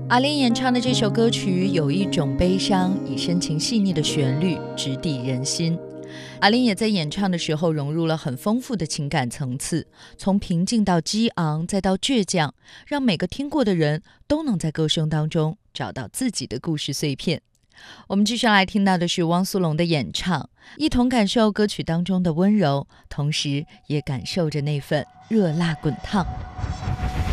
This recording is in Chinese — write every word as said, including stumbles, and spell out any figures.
阿玲演唱的这首歌曲有一种悲伤，以深情细腻的旋律直抵人心。阿玲也在演唱的时候融入了很丰富的情感层次，从平静到激昂再到倔强，让每个听过的人都能在歌声当中找到自己的故事碎片。我们继续来听到的是汪苏泷的演唱，一同感受歌曲当中的温柔，同时也感受着那份热辣滚烫。